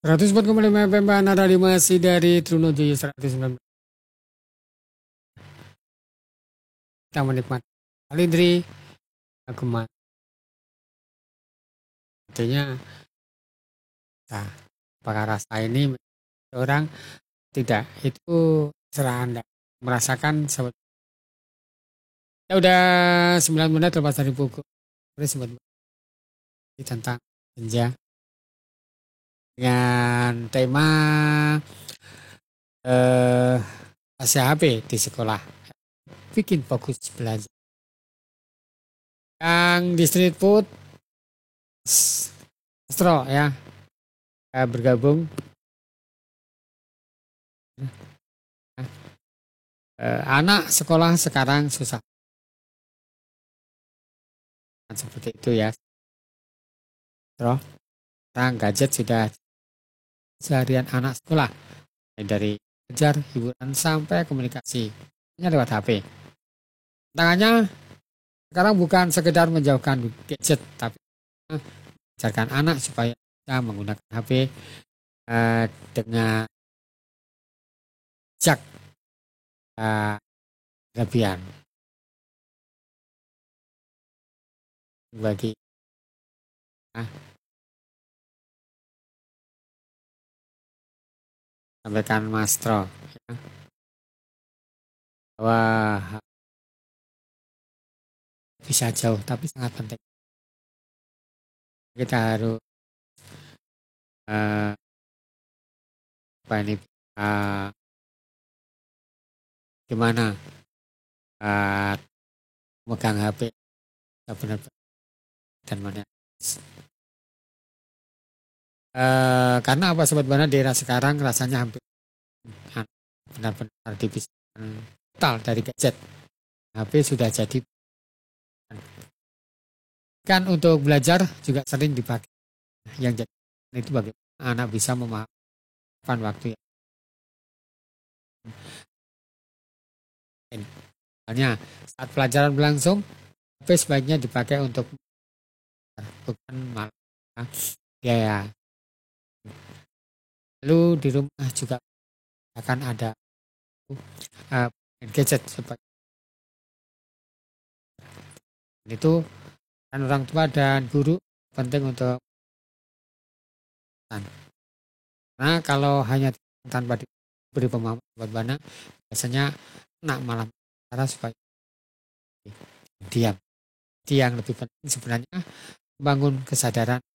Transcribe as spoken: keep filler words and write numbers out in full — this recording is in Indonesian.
seratus empat koma lima F M Panara masih dari Trunojoyo seratus sembilan belas. Kita menikmati Alindri Ageman. Artinya, nah, apakah rasa ini orang tidak, itu serah Anda merasakan sebut. Ya udah sembilan menit lepas dari pukul. Sebut tentang senja dengan tema eh, H P di sekolah, bikin fokus belajar. Yang di street food Astro ya bergabung. Eh, anak sekolah sekarang susah seperti itu ya. Astro, sekarang gadget sudah seharian anak sekolah, dari belajar, hiburan sampai komunikasi hanya lewat H P. Tangannya sekarang bukan sekedar menjauhkan gadget, tapi mengajarkan anak supaya bisa menggunakan H P eh, dengan jak eh, kelebihan. Bagi nah, sampaikan Mastro ya, bahwa bisa jauh tapi sangat penting. Kita harus uh, apa ini uh, gimana uh, megang H P benar-benar dan mana uh, karena apa sobat Bana, di era sekarang rasanya hampir benar-benar dipisahkan total dari gadget. H P sudah jadi kan untuk belajar juga sering dipakai. Yang jadi itu bagaimana anak bisa memaafkan waktu ya. Misalnya saat pelajaran berlangsung, H P sebaiknya dipakai untuk bukan malah ya. Lalu di rumah juga akan ada uh, gadget seperti itu, kan orang tua dan guru penting untuk nah kalau hanya tanpa diberi pemahaman buat Bana, biasanya anak malah cara supaya diam. Yang lebih penting sebenarnya membangun kesadaran